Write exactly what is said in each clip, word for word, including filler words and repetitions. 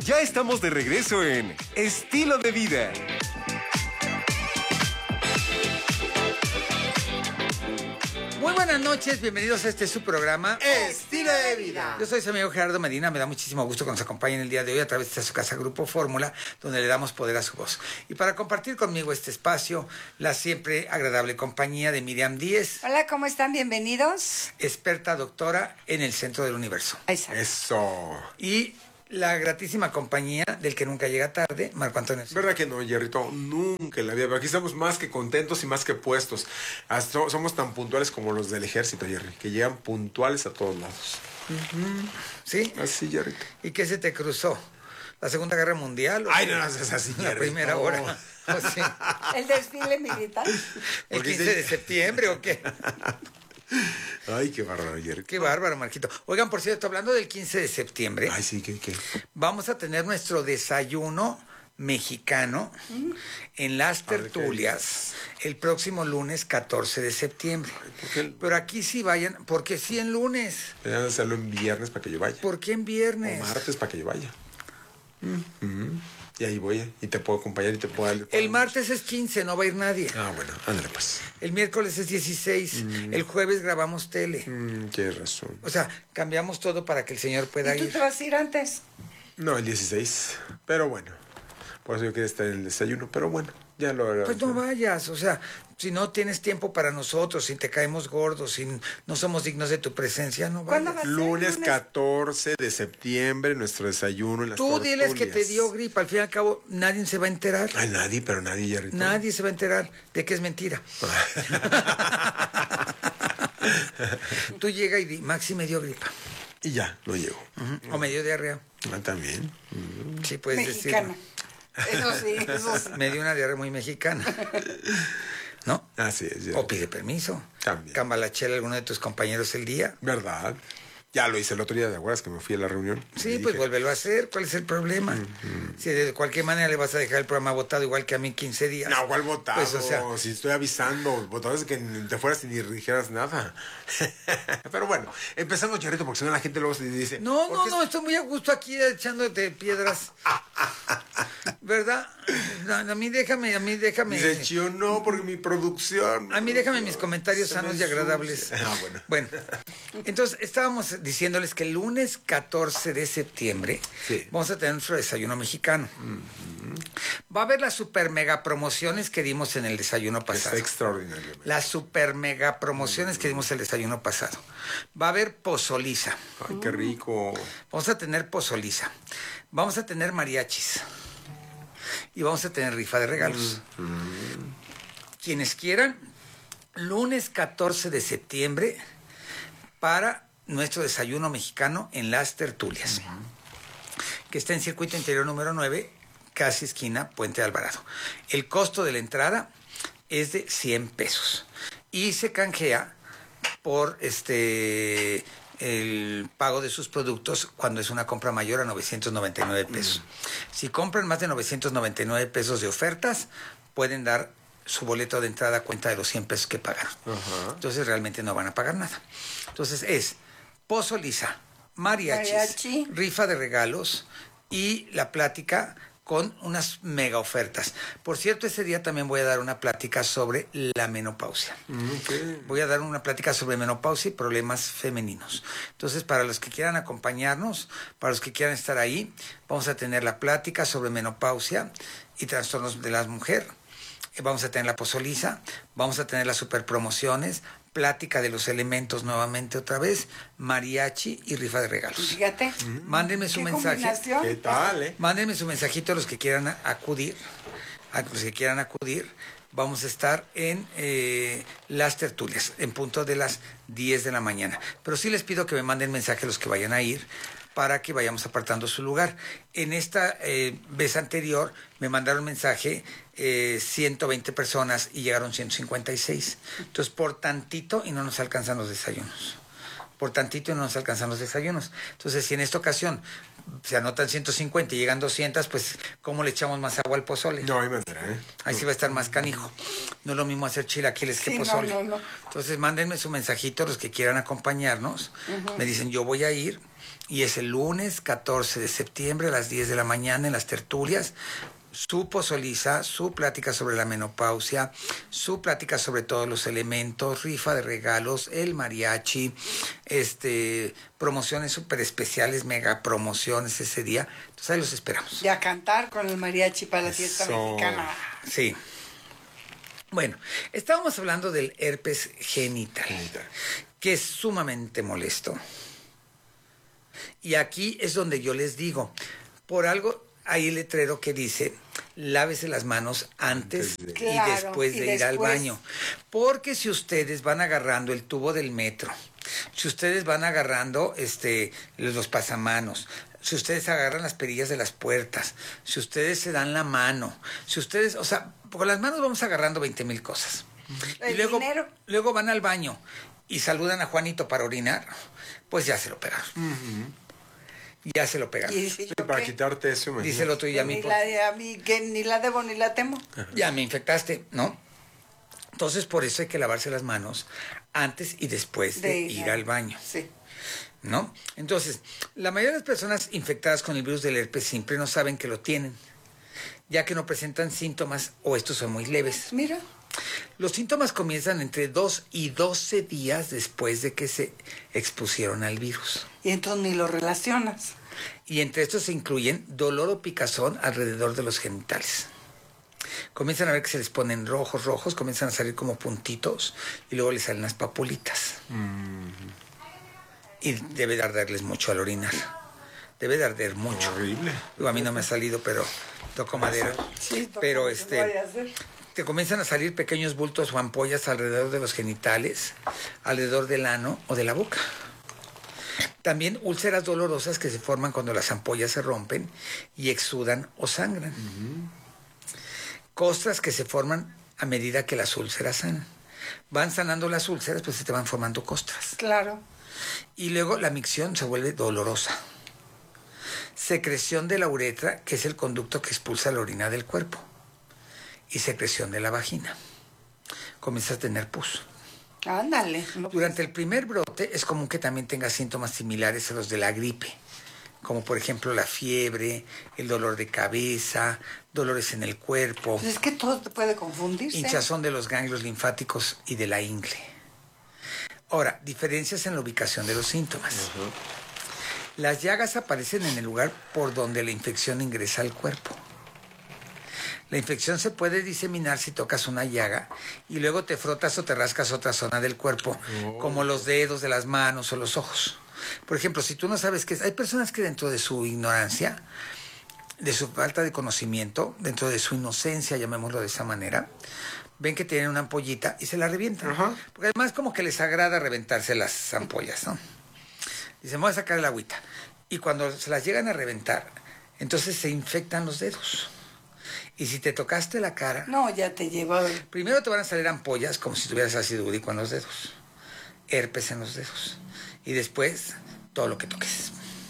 Ya estamos de regreso en Estilo de Vida. Muy buenas noches, bienvenidos a este su programa Estilo de Vida. Yo soy su amigo Gerardo Medina, me da muchísimo gusto que nos acompañen el día de hoy a través de su casa Grupo Fórmula, donde le damos poder a su voz. Y para compartir conmigo este espacio, la siempre agradable compañía de Miriam Díez. Hola, ¿cómo están? Bienvenidos. Experta doctora en el centro del universo. Exacto. Eso. Y la gratísima compañía del que nunca llega tarde, Marco Antonio. ¿Verdad que no, Jerrito? Nunca en la vida. Pero aquí estamos más que contentos y más que puestos. Hasta somos tan puntuales como los del ejército, Jerry, que llegan puntuales a todos lados. Uh-huh. ¿Sí? Así, Jerrito. ¿Y qué se te cruzó? ¿La Segunda Guerra Mundial? Ay, no, no, es así, Jerry. La primera hora. ¿O sí? ¿El desfile militar? ¿El quince de septiembre o qué? Ay, qué bárbaro, Jerry. Qué bárbaro, Marquito. Oigan, por cierto, hablando del quince de septiembre. Ay, sí, ¿qué, qué? Vamos a tener nuestro desayuno mexicano mm. en las tertulias el próximo lunes catorce de septiembre. Ay, pero aquí sí vayan, porque sí en lunes. Deberían hacerlo en viernes para que yo vaya. ¿Por qué en viernes? O martes para que yo vaya. Mm-hmm. Y ahí voy, y te puedo acompañar y te puedo... El puedo... martes es quince, no va a ir nadie. Ah, bueno, ándale pues. El miércoles es dieciséis, mm. el jueves grabamos tele. Mm, tienes razón. O sea, cambiamos todo para que el señor pueda ¿Y tú ir. te vas a ir antes? No, el dieciséis, pero bueno. Por eso yo quería estar en el desayuno, pero bueno, ya lo haré. Pues no vayas, o sea, si no tienes tiempo para nosotros, si te caemos gordos, si no somos dignos de tu presencia, no vayas. ¿Cuándo va a ser? Lunes catorce de septiembre, nuestro desayuno en las Tú tertulias. diles que te dio gripa, al fin y al cabo nadie se va a enterar. Ay, nadie, pero nadie, Jerrito. Nadie se va a enterar de que es mentira. Tú llega y di, Maxi me dio gripa. Y ya, no llego. Uh-huh. O me dio diarrea. Ah, también. Uh-huh. Sí, puedes Mexicana. decirlo. Eso sí, eso sí. Me dio una diarrea muy mexicana. ¿No? Así es. O pide permiso. También. Cambalachela alguno de tus compañeros el día. ¿Verdad? Ya lo hice el otro día, ¿te acuerdas que me fui a la reunión? Sí, pues vuélvelo a hacer. ¿Cuál es el problema? Uh-huh. Si de cualquier manera le vas a dejar el programa votado igual que a mí quince días. No, ¿cuál votado? Pues, o sea, si estoy avisando, votado es que te fueras y ni dijeras nada. Pero bueno, empezamos, Jerrito, porque si no la gente luego se dice... No, no, no, estoy muy a gusto aquí echándote piedras. ¿Verdad? No, a mí déjame, a mí déjame... Dice, yo no, porque mi producción... A mí déjame mis comentarios sanos y agradables. Ah, bueno. Bueno, entonces estábamos diciéndoles que el lunes catorce de septiembre sí. vamos a tener nuestro desayuno mexicano. Mm-hmm. Va a haber las super mega promociones que dimos en el desayuno pasado. Es extraordinario. Las super mega promociones mm-hmm. que dimos el desayuno pasado. Va a haber pozoliza. Ay, qué rico. Vamos a tener pozoliza. Vamos a tener mariachis. Y vamos a tener rifa de regalos. Mm-hmm. Quienes quieran, lunes catorce de septiembre para nuestro desayuno mexicano en las tertulias, uh-huh. que está en Circuito Interior número nueve, casi esquina Puente de Alvarado. El costo de la entrada es de cien pesos y se canjea por este el pago de sus productos cuando es una compra mayor a novecientos noventa y nueve pesos. Uh-huh. Si compran más de novecientos noventa y nueve pesos de ofertas, pueden dar su boleto de entrada a cuenta de los cien pesos que pagaron. Uh-huh. Entonces realmente no van a pagar nada. Entonces es pozoliza, mariachis, Mariachi. rifa de regalos y la plática con unas mega ofertas. Por cierto, ese día también voy a dar una plática sobre la menopausia. Okay. Voy a dar una plática sobre menopausia y problemas femeninos. Entonces, para los que quieran acompañarnos, para los que quieran estar ahí, vamos a tener la plática sobre menopausia y trastornos de la mujer. Vamos a tener la pozoliza, vamos a tener las super promociones, plática de los elementos nuevamente otra vez, mariachi y rifa de regalos. Fíjate. Mándenme su mensaje. ¿Qué tal, eh? Mándenme su mensajito a los que quieran acudir, a los que quieran acudir. Vamos a estar en eh, las tertulias, en punto de las diez de la mañana. Pero sí les pido que me manden mensaje a los que vayan a ir, para que vayamos apartando su lugar. En esta eh, vez anterior me mandaron mensaje eh, ciento veinte personas y llegaron ciento cincuenta y seis. Entonces, por tantito y no nos alcanzan los desayunos. Por tantito y no nos alcanzan los desayunos. Entonces, si en esta ocasión se anotan ciento cincuenta y llegan doscientas, pues, ¿cómo le echamos más agua al pozole? No hay manera, ¿eh? Ahí sí va a estar más canijo. No es lo mismo hacer chilaquiles que sí, pozole. No, no, no. Entonces, mándenme su mensajito los que quieran acompañarnos. Uh-huh. Me dicen, yo voy a ir. Y es el lunes catorce de septiembre a las diez de la mañana en las tertulias. Su pozoliza, su plática sobre la menopausia, su plática sobre todos los elementos, rifa de regalos, el mariachi, este, promociones súper especiales, mega promociones ese día. Entonces ahí los esperamos. Y a cantar con el mariachi para la fiesta Eso. mexicana. Sí. Bueno, estábamos hablando del herpes genital, Genital. que es sumamente molesto. Y aquí es donde yo les digo, por algo hay el letrero que dice, lávese las manos antes, Antes de- y Claro, después y de ir al después. baño. Porque si ustedes van agarrando el tubo del metro, si ustedes van agarrando este, los pasamanos, si ustedes agarran las perillas de las puertas, si ustedes se dan la mano, si ustedes, o sea, con las manos vamos agarrando veinte mil cosas. Y El luego, dinero. luego van al baño y saludan a Juanito para orinar, pues ya se lo pegaron. Ya se lo pegaron. Y dice Sí, yo para que, quitarte eso, imagínate. Dice el otro y a que mí, ni pues, la, de- a mí que ni la debo ni la temo. ya me infectaste, ¿no? Entonces, por eso hay que lavarse las manos antes y después de, ir al baño, Sí. ¿no? Entonces, la mayoría de las personas infectadas con el virus del herpes simple no saben que lo tienen, ya que no presentan síntomas o estos son muy leves. Mira. Los síntomas comienzan entre dos y doce días después de que se expusieron al virus. Y entonces ni lo relacionas. Y entre estos se incluyen dolor o picazón alrededor de los genitales. Comienzan a ver que se les ponen rojos, rojos, comienzan a salir como puntitos y luego les salen las papulitas. Y debe de arderles mucho al orinar. Debe de arder mucho. Horrible. Digo, a mí no me ha salido, pero toco madera. Sí, toca pero que este... vaya a hacer. te comienzan a salir pequeños bultos o ampollas alrededor de los genitales, alrededor del ano o de la boca. También úlceras dolorosas que se forman cuando las ampollas se rompen y exudan o sangran. Costras que se forman a medida que las úlceras sanan. Van sanando las úlceras, pues se te van formando costras. Claro. Y luego la micción se vuelve dolorosa. Secreción de la uretra, que es el conducto que expulsa la orina del cuerpo. Y secreción de la vagina. Comienza a tener pus. Ándale. No, Durante el primer brote es común que también tenga síntomas similares a los de la gripe, como por ejemplo la fiebre, el dolor de cabeza, dolores en el cuerpo, pues es que todo te puede confundirse. hinchazón de los ganglios linfáticos y de la ingle. Ahora, diferencias en la ubicación de los síntomas. Las llagas aparecen en el lugar por donde la infección ingresa al cuerpo. La infección se puede diseminar si tocas una llaga y luego te frotas o te rascas otra zona del cuerpo, Oh. como los dedos de las manos o los ojos. Por ejemplo, si tú no sabes qué es, hay personas que dentro de su ignorancia, de su falta de conocimiento, dentro de su inocencia, llamémoslo de esa manera, ven que tienen una ampollita y se la revientan. Ajá. Porque además como que les agrada reventarse las ampollas, ¿no? Dicen, voy a sacar el agüita. Y cuando se las llegan a reventar, entonces se infectan los dedos. Y si te tocaste la cara, No, ya te llevo. primero te van a salir ampollas como si tuvieras ácido úrico en los dedos, herpes en los dedos. Y después, todo lo que toques.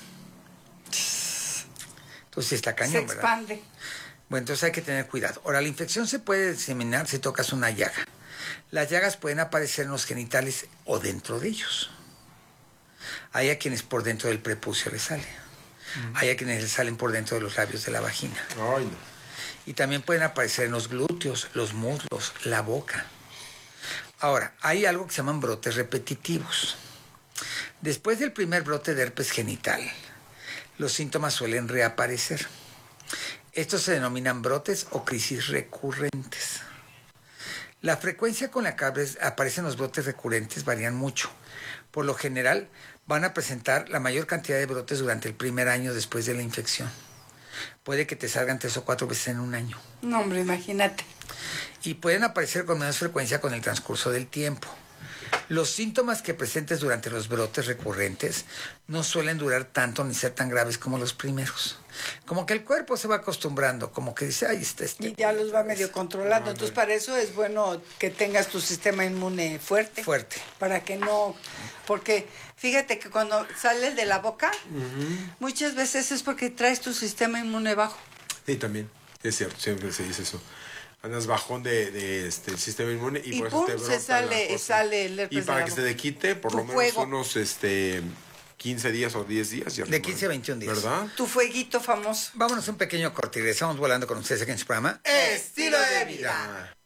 Entonces sí está Se cañón, ¿verdad? expande. Bueno, entonces hay que tener cuidado. Ahora, la infección se puede diseminar si tocas una llaga. Las llagas pueden aparecer en los genitales o dentro de ellos. Hay a quienes por dentro del prepucio les sale. Hay a quienes les salen por dentro de los labios de la vagina. Ay, no. Y también pueden aparecer en los glúteos, los muslos, la boca. Ahora, hay algo que se llaman brotes repetitivos. Después del primer brote de herpes genital, los síntomas suelen reaparecer. Estos se denominan brotes o crisis recurrentes. La frecuencia con la que aparecen los brotes recurrentes varían mucho. Por lo general, van a presentar la mayor cantidad de brotes durante el primer año después de la infección. Puede que te salgan tres o cuatro veces en un año. No, hombre, imagínate. Y pueden aparecer con menos frecuencia con el transcurso del tiempo. Los síntomas que presentes durante los brotes recurrentes no suelen durar tanto ni ser tan graves como los primeros. Como que el cuerpo se va acostumbrando, como que dice, ay, este, este. Y ya los va medio controlando. Entonces, para eso es bueno que tengas tu sistema inmune fuerte. Fuerte. Para que no... Porque fíjate que cuando sales de la boca, muchas veces es porque traes tu sistema inmune bajo. Sí, también. Es cierto, siempre se dice eso. Andas bajón de, de este el sistema inmune y, Y por pum, eso te se brota sale- la cosa. sale el herpes Y para de que la se boca. te quite, por Tu lo menos fuego. unos este quince días o diez días. Jerry, De quince a veintiún días. ¿Verdad? Tu fueguito famoso. Vámonos un pequeño corte y regresamos volando con ustedes aquí en su programa Estilo de vida.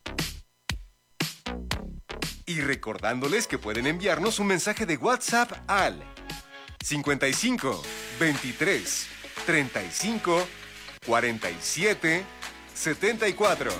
Y recordándoles que pueden enviarnos un mensaje de WhatsApp al cincuenta y cinco, veintitrés, treinta y cinco, cuarenta y siete, setenta y cuatro.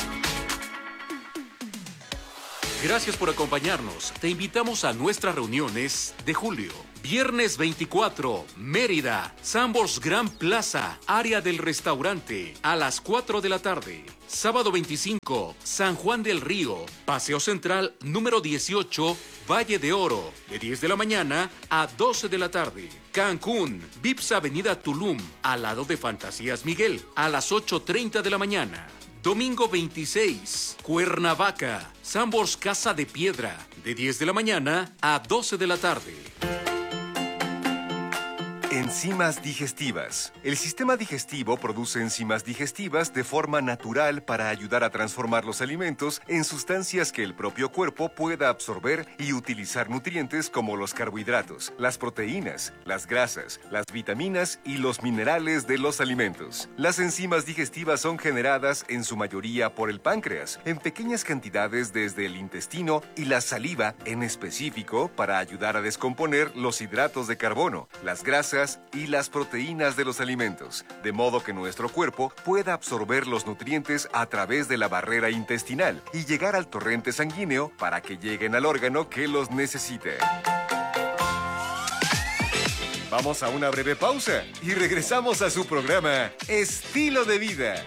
Gracias por acompañarnos. Te invitamos a nuestras reuniones de julio. Viernes veinticuatro, Mérida, Sambors Gran Plaza, área del restaurante, a las cuatro de la tarde. Sábado veinticinco, San Juan del Río, Paseo Central número dieciocho, Valle de Oro, de diez de la mañana a doce de la tarde. Cancún, Vips Avenida Tulum, al lado de Fantasías Miguel, a las ocho treinta de la mañana. Domingo veintiséis, Cuernavaca, Sambors Casa de Piedra, de diez de la mañana a doce de la tarde. Enzimas digestivas. El sistema digestivo produce enzimas digestivas de forma natural para ayudar a transformar los alimentos en sustancias que el propio cuerpo pueda absorber y utilizar nutrientes como los carbohidratos, las proteínas, las grasas, las vitaminas y los minerales de los alimentos. Las enzimas digestivas son generadas en su mayoría por el páncreas, en pequeñas cantidades desde el intestino y la saliva en específico para ayudar a descomponer los hidratos de carbono, las grasas y las proteínas de los alimentos, de modo que nuestro cuerpo pueda absorber los nutrientes a través de la barrera intestinal y llegar al torrente sanguíneo para que lleguen al órgano que los necesite. Vamos a una breve pausa y regresamos a su programa Estilo de Vida.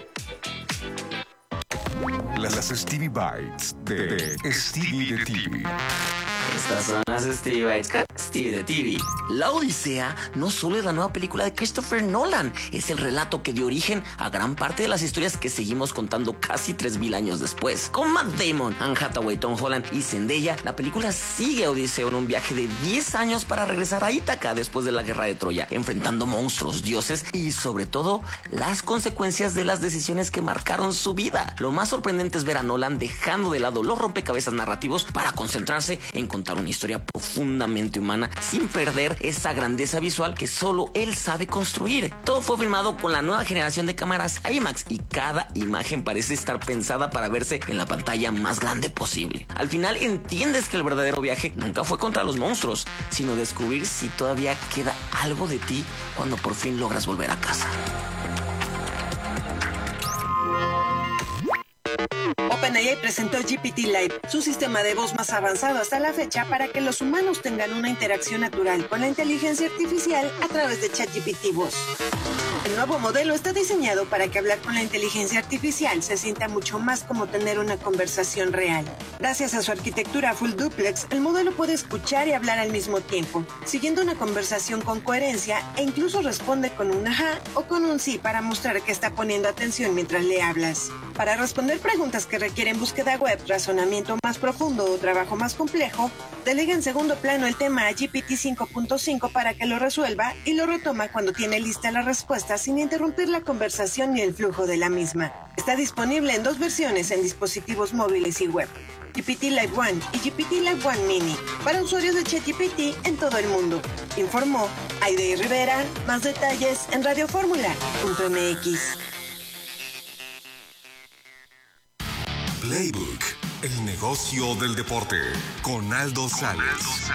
Las Stevie Bites de Stevie de T V. Estas son las Stevie Bites con Stevie de T V. La Odisea no solo es la nueva película de Christopher Nolan, es el relato que dio origen a gran parte de las historias que seguimos contando casi tres mil años después. Con Matt Damon, Anne Hathaway, Tom Holland y Zendaya, la película sigue a Odiseo en un viaje de diez años para regresar a Ítaca después de la guerra de Troya, enfrentando monstruos, dioses y sobre todo las consecuencias de las decisiones que marcaron su vida. Lo más sorprendente es ver a Nolan dejando de lado los rompecabezas narrativos para concentrarse en contar una historia profundamente humana sin perder esa grandeza visual que solo él sabe construir. Todo fue filmado con la nueva generación de cámaras IMAX y cada imagen parece estar pensada para verse en la pantalla más grande posible. Al final entiendes que el verdadero viaje nunca fue contra los monstruos, sino descubrir si todavía queda algo de ti cuando por fin logras volver a casa. OpenAI presentó G P T Live, su sistema de voz más avanzado hasta la fecha para que los humanos tengan una interacción natural con la inteligencia artificial a través de ChatGPT Voz. El nuevo modelo está diseñado para que hablar con la inteligencia artificial se sienta mucho más como tener una conversación real. Gracias a su arquitectura full duplex, el modelo puede escuchar y hablar al mismo tiempo, siguiendo una conversación con coherencia e incluso responde con un ajá o con un sí para mostrar que está poniendo atención mientras le hablas. Para responder preguntas que requieren búsqueda web, razonamiento más profundo o trabajo más complejo, delega en segundo plano el tema a G P T cinco punto cinco para que lo resuelva y lo retoma cuando tiene lista la respuesta sin interrumpir la conversación ni el flujo de la misma. Está disponible en dos versiones en dispositivos móviles y web: G P T Live One y G P T Live One Mini, para usuarios de ChatGPT en todo el mundo. Informó Aide Rivera. Más detalles en radio fórmula punto m x. Playbook, el negocio del deporte, con Aldo Sales.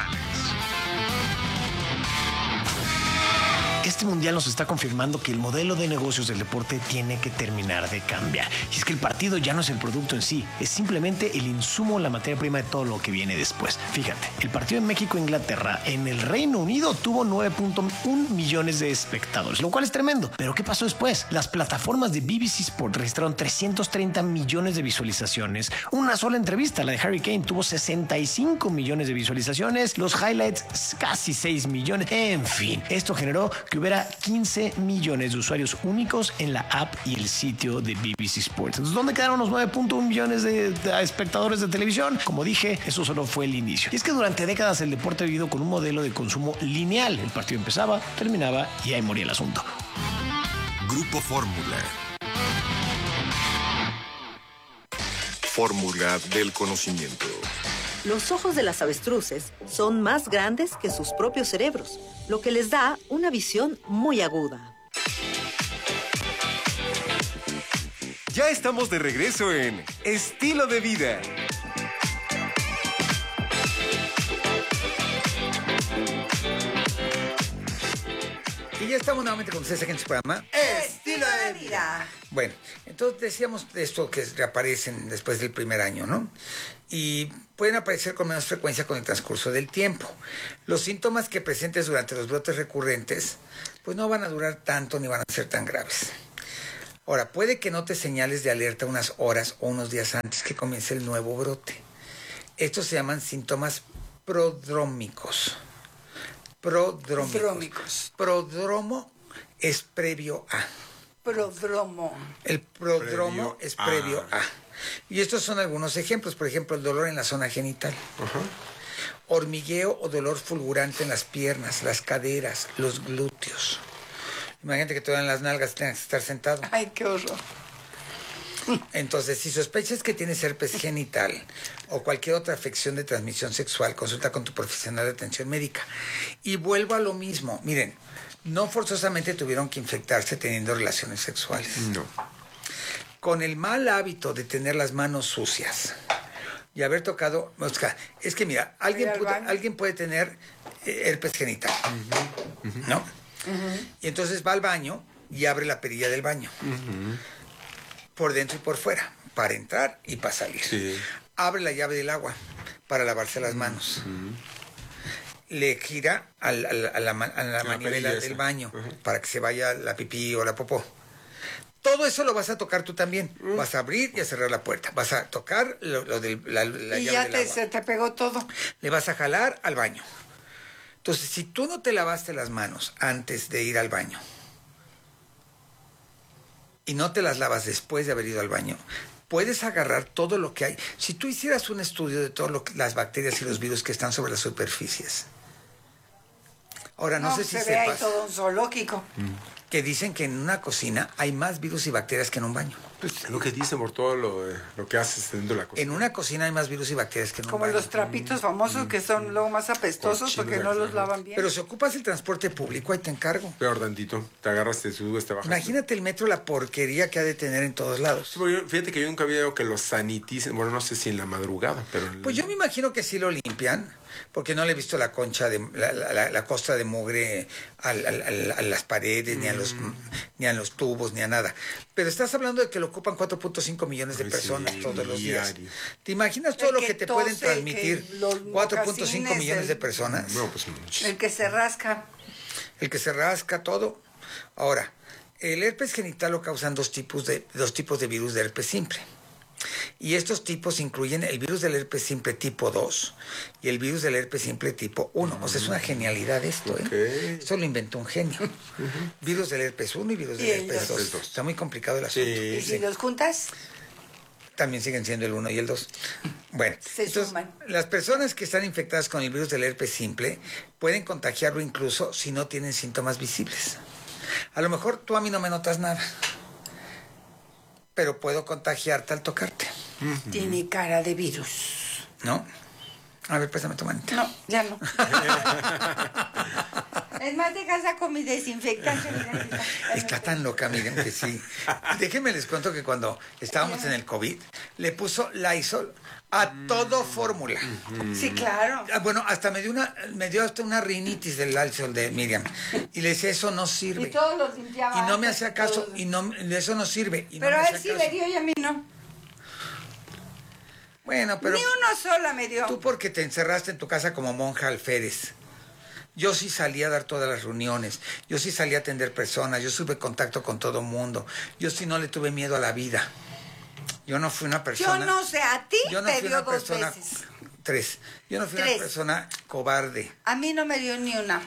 Este mundial nos está confirmando que el modelo de negocios del deporte tiene que terminar de cambiar. Y es que el partido ya no es el producto en sí, es simplemente el insumo, la materia prima de todo lo que viene después. Fíjate, el partido en México-Inglaterra en el Reino Unido tuvo nueve punto uno millones de espectadores, lo cual es tremendo. Pero ¿qué pasó después? Las plataformas de B B C Sport registraron trescientos treinta millones de visualizaciones. Una sola entrevista, la de Harry Kane, tuvo sesenta y cinco millones de visualizaciones. Los highlights, casi seis millones. En fin, esto generó que hubiera quince millones de usuarios únicos en la app y el sitio de B B C Sports. Entonces, ¿dónde quedaron los nueve punto uno millones de, de espectadores de televisión? Como dije, eso solo fue el inicio. Y es que durante décadas el deporte ha vivido con un modelo de consumo lineal. El partido empezaba, terminaba y ahí moría el asunto. Grupo Fórmula. Fórmula del conocimiento. Los ojos de las avestruces son más grandes que sus propios cerebros, lo que les da una visión muy aguda. Ya estamos de regreso en Estilo de Vida. Y ya estamos nuevamente con ustedes aquí en su programa Estilo de Vida. Bueno, entonces decíamos de esto que reaparecen después del primer año, ¿no? Y pueden aparecer con menos frecuencia con el transcurso del tiempo. Los síntomas que presentes durante los brotes recurrentes, pues no van a durar tanto ni van a ser tan graves. Ahora, puede que notes señales de alerta unas horas o unos días antes que comience el nuevo brote. Estos se llaman síntomas prodrómicos. Prodrómicos. Prodrómicos. Prodromo es previo a. Prodromo. El prodromo Previo es a. previo a. Y estos son algunos ejemplos. Por ejemplo, el dolor en la zona genital. Ajá. Hormigueo o dolor fulgurante en las piernas, las caderas, los glúteos. Imagínate que te dan las nalgas y tengas que estar sentado. Ay, qué horror. Entonces, si sospechas que tienes herpes genital o cualquier otra afección de transmisión sexual, consulta con tu profesional de atención médica. Y vuelvo a lo mismo. Miren, no forzosamente tuvieron que infectarse teniendo relaciones sexuales. No. Con el mal hábito de tener las manos sucias y haber tocado... O sea, es que mira, alguien, Ir al puede, baño. alguien puede tener eh, herpes genital, ¿no? Y entonces va al baño y abre la perilla del baño. Por dentro y por fuera, para entrar y para salir. Sí. Abre la llave del agua para lavarse las manos. Le gira al- al- a la, ma- a la La manivela perilla del esa. baño Ajá. para que se vaya la pipí o la popó. Todo eso lo vas a tocar tú también. Vas a abrir y a cerrar la puerta. Vas a tocar lo, lo de la, la Y llave ya del te, agua. se te pegó todo. Le vas a jalar al baño. Entonces, si tú no te lavaste las manos antes de ir al baño y no te las lavas después de haber ido al baño, puedes agarrar todo lo que hay. Si tú hicieras un estudio de todas las bacterias y los virus que están sobre las superficies. Ahora, no, sé si se ve ahí sepas todo un zoológico. que dicen que en una cocina hay más virus y bacterias que en un baño. Pues es lo que dicen por todo lo, eh, lo que haces dentro de la cocina. En una cocina hay más virus y bacterias que en un Como baño. los trapitos famosos que son luego más apestosos Cochinos porque de no los acá. lavan bien. Pero si ocupas el transporte público, ahí te encargo. Peor tantito. Te agarras, te subes, te bajas. Imagínate el metro, la porquería que ha de tener en todos lados. Sí, porque yo- Fíjate que yo nunca había oído que los saniticen. Bueno, no sé si en la madrugada, pero... en- Pues yo me imagino que sí lo limpian, porque no le he visto la concha, de la, la- la- la costra de mugre al- al- al- a las paredes, ni a los ni a los tubos, ni a nada. Pero estás hablando de que lo ocupan cuatro punto cinco millones de Ay, personas sí, todos los días. diario. ¿Te imaginas todo El lo que que te tose, pueden transmitir que los cuatro punto cinco mocasines, millones el- de personas? No, pues mucho. El que se rasca. El que se rasca todo. Ahora, el herpes genital lo causan dos tipos de, dos tipos de virus de herpes simple. Y estos tipos incluyen el virus del herpes simple tipo dos y el virus del herpes simple tipo uno. O sea, es una genialidad esto, ¿eh? Ok. Esto lo inventó un genio. Virus del herpes uno y virus Y del el herpes dos. dos. Está muy complicado el asunto. Y Sí. si los juntas, También siguen siendo el uno y el dos. Bueno, Se entonces, suman. las personas que están infectadas con el virus del herpes simple pueden contagiarlo incluso si no tienen síntomas visibles. A lo mejor tú a mí no me notas nada, pero puedo contagiarte al tocarte, tiene cara de virus. ¿no? A ver, préstame tu manita. No, ya no. Es más, deja saco mi desinfectante. mira, mira. Está tan loca, miren que sí. Déjenme les cuento que cuando estábamos en el COVID, le puso Lysol a todo fórmula. Sí, claro. Ah, Bueno, hasta me dio una, me dio hasta una rinitis del Lysol de Miriam. Y le decía, eso no sirve. Y todos los limpiaba. Y no me antes, hacía caso, todos. y no, eso no sirve. Y no Pero me a él hacía sí caso. le dio y a mí no. Bueno, pero Ni uno sola me dio. tú porque te encerraste en tu casa como monja alférez. Yo sí salí a dar todas las reuniones, yo sí salí a atender personas, yo tuve contacto con todo mundo, yo sí no le tuve miedo a la vida. Yo no fui una Yo persona... no sé, a ti yo no te fui dio una dos persona... veces. Tres. Yo no fui Tres. una persona cobarde. A mí no me dio ni una.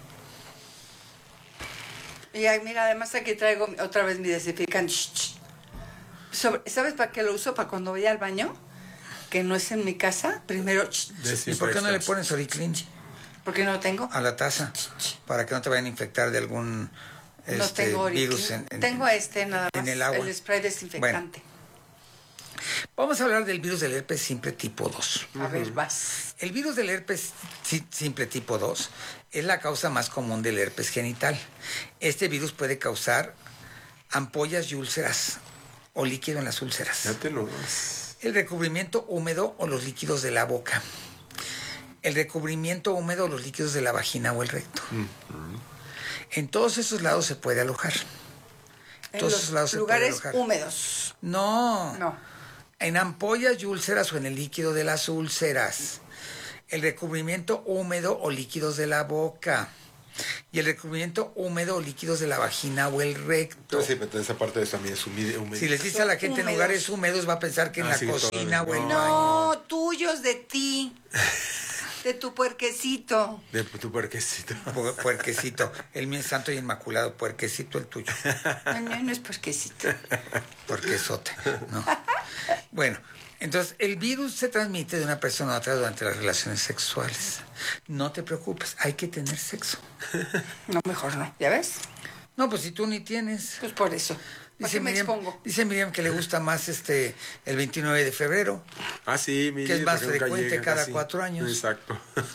Y ay, mira, además aquí traigo otra vez mi desinfectante. Shh, shh. Sobre- ¿Sabes para qué lo uso? Para cuando voy al baño, que no es en mi casa, primero, shh, ¿Y por qué no le pones Oriclin porque no tengo. a la taza? Para que no te vayan a infectar de algún No este, tengo virus Oriclin. en, en- Tengo este nada más, en el agua. spray desinfectante. Vamos a hablar del virus del herpes simple tipo dos. A ver, vas. El virus del herpes si- simple tipo dos es la causa más común del herpes genital. Este virus puede causar ampollas y úlceras o líquido en las úlceras. Ya te lo das. El recubrimiento húmedo o los líquidos de la boca. El recubrimiento húmedo o los líquidos de la vagina o el recto. En todos esos lados se puede alojar. En Todos los esos lados se lugares puede alojar. húmedos. No. No. En ampollas y úlceras o en el líquido de las úlceras. El recubrimiento húmedo o líquidos de la boca. Y el recubrimiento húmedo o líquidos de la vagina o el recto. Entonces, sí, pero esa parte de eso también es humilde. Si les dice a la gente en Húmedos. lugares húmedos, va a pensar que en Ah, la sí, cocina todavía. o el No. baño. No, tuyos de ti. De tu puerquecito. De tu puerquecito. Pu- Puerquecito. El mío es santo y inmaculado. Puerquecito el tuyo. El mío no es puerquecito. Puerquesote. ¿No? Bueno, entonces el virus se transmite de una persona a otra durante las relaciones sexuales. No te preocupes, hay que tener sexo. No, mejor no. ¿Ya ves? No, pues si tú ni tienes. Pues por eso. ¿Para qué me Miriam, expongo? dice Miriam que le gusta más este el veintinueve de febrero. Ah, sí, mi Que es más porque nunca frecuente llega cada casi. cuatro años. Exacto.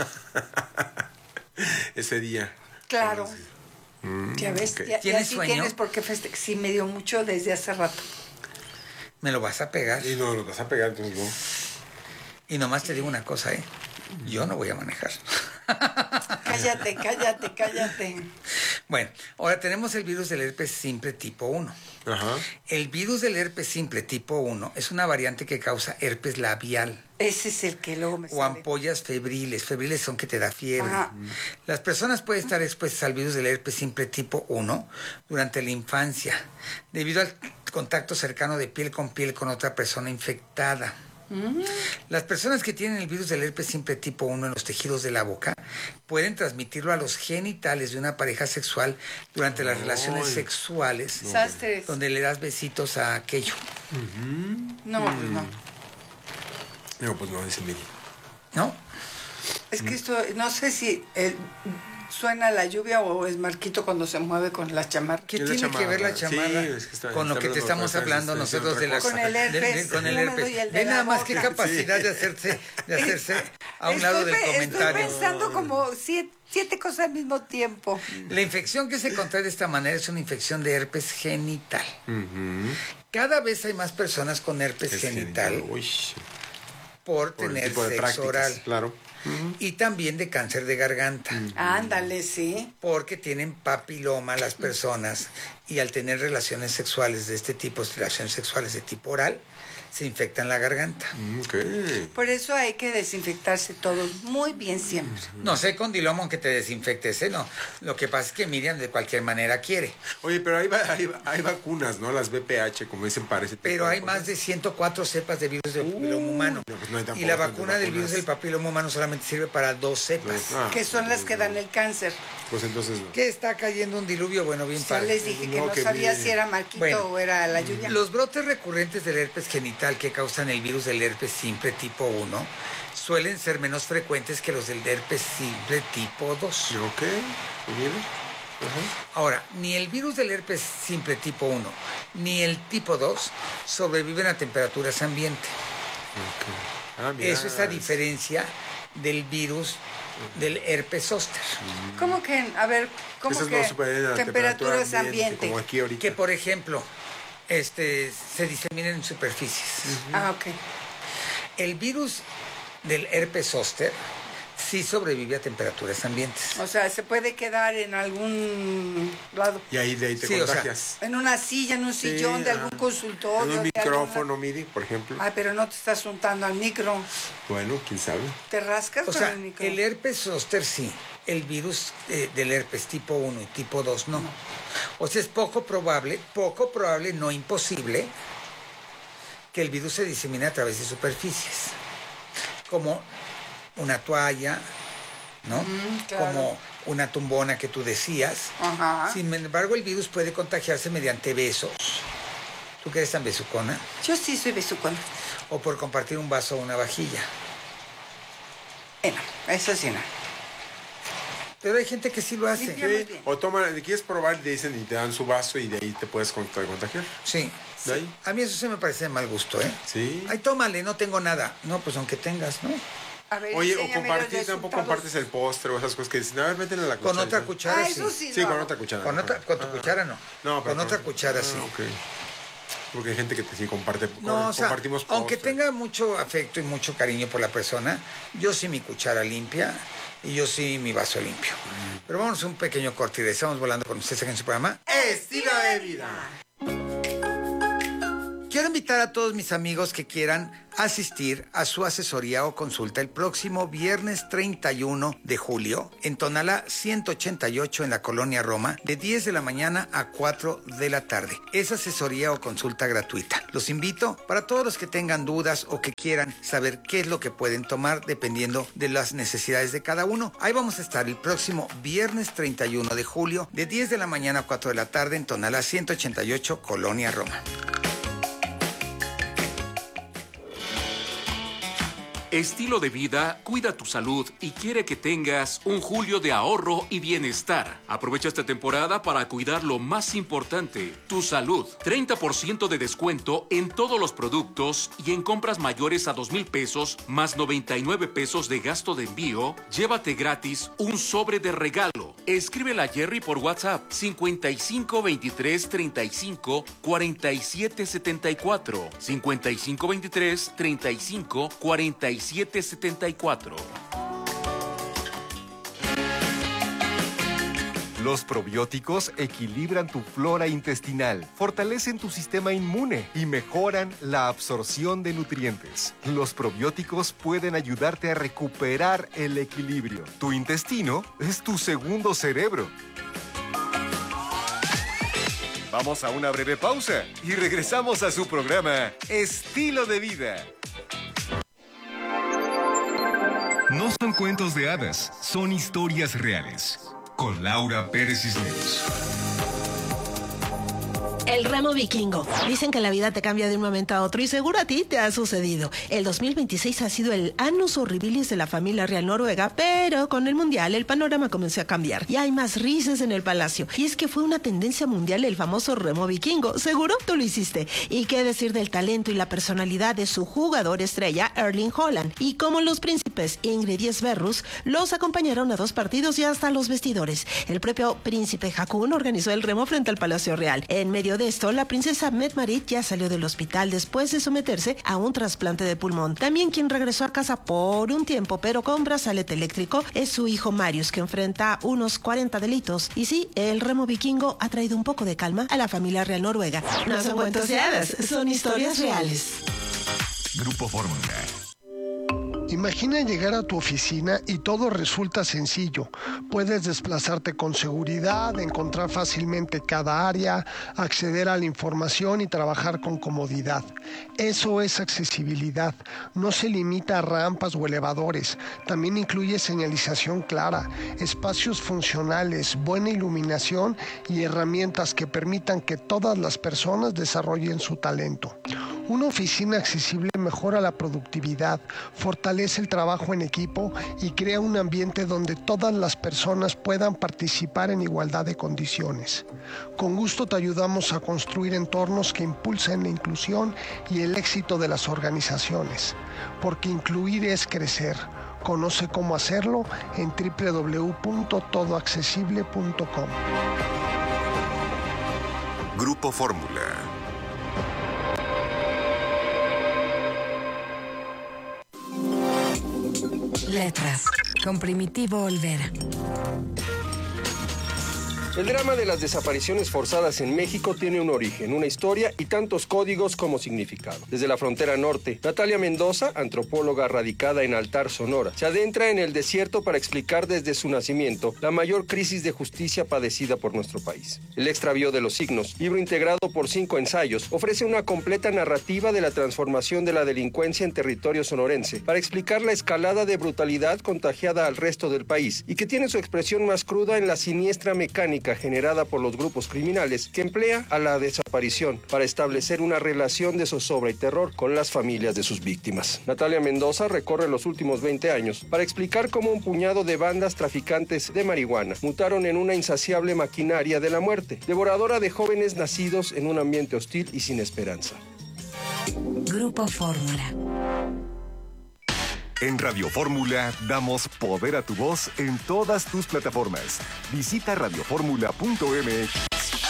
Ese día. Claro. Mm, ¿Ya ves? ok. Ya, ¿Tienes ya sí sueño? tienes por qué festejar. Sí, me dio mucho desde hace rato. Me lo vas a pegar. Y no lo vas a pegar, entonces no. Y nomás te digo una cosa, ¿eh? Yo no voy a manejar. Cállate, cállate, cállate. Bueno, ahora tenemos el virus del herpes simple tipo uno. Ajá. El virus del herpes simple tipo uno es una variante que causa herpes labial Ese es el que luego me o sale. ampollas febriles. Febriles son que te da fiebre. Ajá. Las personas pueden estar expuestas al virus del herpes simple tipo uno durante la infancia, debido al contacto cercano de piel con piel con otra persona infectada. Las personas que tienen el virus del herpes simple tipo uno en los tejidos de la boca pueden transmitirlo a los genitales de una pareja sexual durante las relaciones Ay. sexuales, Sastres. donde le das besitos a aquello. No, pues no. No, pues no, dice Miri. ¿No? Es que esto, no sé si eh, suena la lluvia o es Marquito cuando se mueve con la chamarra. ¿Qué Es la tiene que ver la chamarra. chamarra Sí, es que está- con lo está que te hablando estamos otra cosa, hablando está diciendo nosotros de otra las cosa. Con el de- de- herpes con el húmedo herpes? y el de Ve la nada más qué boca. capacidad de hacerse de hacerse a un lado del Estoy pe- comentario. Estoy pensando como siete, siete cosas al mismo tiempo. La infección que se contrae de esta manera es una infección de herpes genital. Cada vez hay más personas con herpes Es genital genital. Uy, por por el tener tipo de sexo prácticas, oral claro. y también de cáncer de garganta. Ándale, sí. Porque tienen papiloma las personas y al tener relaciones sexuales de este tipo, relaciones sexuales de tipo oral, se infectan la garganta. Mm, ok. Por eso hay que desinfectarse todos muy bien siempre. No sé con Dilomo que te desinfectes, ¿eh? No. Lo que pasa es que Miriam de cualquier manera quiere. Oye, pero hay, va- hay, hay vacunas, ¿no? Las B P H, como dicen, parece. Pero hay más de ciento cuatro cepas de virus del papiloma humano. no, pues no hay tampoco Y la tantas vacuna del virus vacunas. del papiloma humano solamente sirve para dos cepas. Ah, Que son las que dan el cáncer. Pues entonces no. ¿Qué está cayendo un diluvio? Bueno, bien Ya padre. les dije que No, no que sabía bien. si era Marquito Bueno. o era la lluvia. Los brotes recurrentes del herpes genital que causan el virus del herpes simple tipo uno suelen ser menos frecuentes que los del herpes simple tipo dos. Ok, muy bien. Ajá. Ahora, ni el virus del herpes simple tipo uno ni el tipo dos sobreviven a temperaturas ambiente. Ok. Ah, mira. Eso es a diferencia del virus del herpes zóster, ¿Cómo que? A ver, ¿cómo Esos que? no superan la temperaturas temperatura ambiente. Como aquí ahorita. que por ejemplo este, se diseminan en superficies. Ah, ok. El virus del herpes zóster sí sobrevive a temperaturas ambientes. O sea, se puede quedar en algún lado. Y ahí de ahí te Sí, o sea, contagias. En una silla, en un Sí, sillón de ah. algún consultorio. En un de micrófono, alguna- Midi, por ejemplo. Ay, pero no te estás juntando al micro. Bueno, quién sabe. Te rascas O con sea, el micro. el herpes zóster sí, el virus eh, del herpes tipo uno y tipo dos no. O sea, es poco probable, poco probable, no imposible, que el virus se disemine a través de superficies, como una toalla, ¿no? Mm, claro. Como una tumbona que tú decías. Ajá. Sin embargo, el virus puede contagiarse mediante besos. ¿Tú que eres tan besucona? Yo sí soy besucona. O por compartir un vaso o una vajilla. Bueno, eso sí no. Pero hay gente que sí lo hace. Sí, o toman, quieres probar, y te dicen y te dan su vaso y de ahí te puedes contagiar. Sí. ¿De ahí? A mí eso sí me parece de mal gusto, ¿eh? Sí. Ay, tómale, no tengo nada. No, pues aunque tengas, ¿no? A ver, Oye, o enséñame compartir, los tampoco resultados. compartes el postre o esas cosas que dicen, a ver, métele la cuchara. Con otra cuchara, Ah, sí. eso sí. Sí, lo con hago. otra cuchara. Con, otra, con tu Ah. cuchara no. No, pero con otra cuchara, ah, sí. Ok. Porque hay gente que sí comparte, No, o sea, compartimos aunque postre. tenga mucho afecto y mucho cariño por la persona, yo sí mi cuchara limpia y yo sí mi vaso limpio. Pero vamos a un pequeño corte y estamos volando con ustedes aquí en su programa Estilo de vida. Quiero invitar a todos mis amigos que quieran asistir a su asesoría o consulta el próximo viernes treinta y uno de julio en Tonalá ciento ochenta y ocho en la Colonia Roma de diez de la mañana a cuatro de la tarde. Es asesoría o consulta gratuita. Los invito para todos los que tengan dudas o que quieran saber qué es lo que pueden tomar dependiendo de las necesidades de cada uno. Ahí vamos a estar el próximo viernes treinta y uno de julio de diez de la mañana a cuatro de la tarde en Tonalá ciento ochenta y ocho, Colonia Roma. Estilo de vida cuida tu salud y quiere que tengas un julio de ahorro y bienestar. Aprovecha esta temporada para cuidar lo más importante, tu salud. treinta por ciento de descuento en todos los productos y en compras mayores a dos mil pesos más noventa y nueve pesos de gasto de envío. Llévate gratis un sobre de regalo. Escríbele a Jerry por WhatsApp cincuenta y cinco veintitrés treinta y cinco cuarenta y siete setenta y cuatro. cincuenta y cinco veintitrés treinta y cinco cuarenta y siete setenta y cuatro. Los probióticos equilibran tu flora intestinal, fortalecen tu sistema inmune y mejoran la absorción de nutrientes. Los probióticos pueden ayudarte a recuperar el equilibrio. Tu intestino es tu segundo cerebro. Vamos a una breve pausa y regresamos a su programa Estilo de Vida. No son cuentos de hadas, son historias reales. Con Laura Pérez Cisneros. El remo vikingo. Dicen que la vida te cambia de un momento a otro y seguro a ti te ha sucedido. El dos mil veintiséis ha sido el annus horribilis de la familia real noruega, pero con el mundial el panorama comenzó a cambiar y hay más risas en el palacio. Y es que fue una tendencia mundial el famoso remo vikingo. Seguro tú lo hiciste. Y qué decir del talento y la personalidad de su jugador estrella, Erling Haaland. Y como los príncipes Ingrid y Sverrus los acompañaron a dos partidos y hasta los vestidores. El propio príncipe Haakon organizó el remo frente al Palacio Real. En medio de esto, la princesa Mette-Marit ya salió del hospital después de someterse a un trasplante de pulmón. También quien regresó a casa por un tiempo, pero con brazalete eléctrico, es su hijo Marius, que enfrenta unos cuarenta delitos. Y sí, el remo vikingo ha traído un poco de calma a la familia real noruega. No son cuentos de hadas, son historias reales. Grupo Fórmula. Imagina llegar a tu oficina y todo resulta sencillo. Puedes desplazarte con seguridad, encontrar fácilmente cada área, acceder a la información y trabajar con comodidad. Eso es accesibilidad. No se limita a rampas o elevadores. También incluye señalización clara, espacios funcionales, buena iluminación y herramientas que permitan que todas las personas desarrollen su talento. Una oficina accesible mejora la productividad, fortalece el trabajo en equipo y crea un ambiente donde todas las personas puedan participar en igualdad de condiciones. Con gusto te ayudamos a construir entornos que impulsen la inclusión y el éxito de las organizaciones, porque incluir es crecer. Conoce cómo hacerlo en doble u doble u doble u punto todo accesible punto com. Grupo Fórmula. Letras, con Primitivo Olvera. El drama de las desapariciones forzadas en México tiene un origen, una historia y tantos códigos como significado. Desde la frontera norte, Natalia Mendoza, antropóloga radicada en Altar, Sonora, se adentra en el desierto para explicar desde su nacimiento la mayor crisis de justicia padecida por nuestro país. El extravío de los signos, libro integrado por cinco ensayos, ofrece una completa narrativa de la transformación de la delincuencia en territorio sonorense para explicar la escalada de brutalidad contagiada al resto del país y que tiene su expresión más cruda en la siniestra mecánica técnica generada por los grupos criminales que emplea a la desaparición para establecer una relación de zozobra y terror con las familias de sus víctimas. Natalia Mendoza recorre los últimos veinte años para explicar cómo un puñado de bandas traficantes de marihuana mutaron en una insaciable maquinaria de la muerte, devoradora de jóvenes nacidos en un ambiente hostil y sin esperanza. Grupo Fórmula. En Radio Fórmula damos poder a tu voz en todas tus plataformas. Visita radio fórmula punto m x.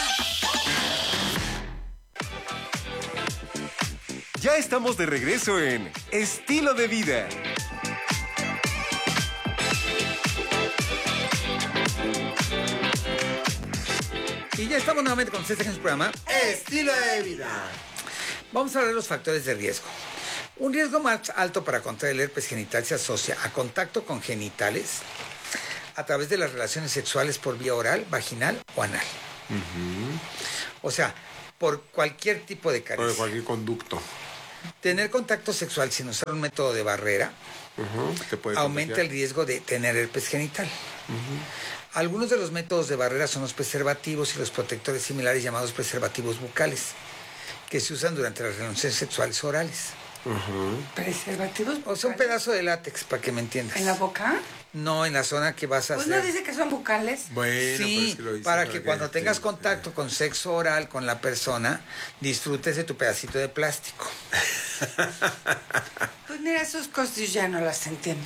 Ya estamos de regreso en Estilo de Vida. Y ya estamos nuevamente con ustedes en el programa Estilo de Vida. Vamos a hablar de los factores de riesgo. Un riesgo más alto para contraer el herpes genital se asocia a contacto con genitales a través de las relaciones sexuales por vía oral, vaginal o anal. Uh-huh. O sea, por cualquier tipo de carencia. Por cualquier conducto. Tener contacto sexual sin usar un método de barrera uh-huh. Te puede aumenta contagiar. el riesgo de tener herpes genital. Uh-huh. Algunos de los métodos de barrera son los preservativos y los protectores similares llamados preservativos bucales, que se usan durante las relaciones sexuales orales. Uh-huh. ¿Preservativos bucales? O sea, un pedazo de látex, para que me entiendas. ¿En la boca? No, en la zona que vas a pues hacer. ¿No dice que son bucales? Bueno, sí, es que lo dice para, para que, que cuando te, tengas contacto te... con sexo oral con la persona, disfrutes de tu pedacito de plástico. Pues mira, esos cosas yo ya no las entiendo.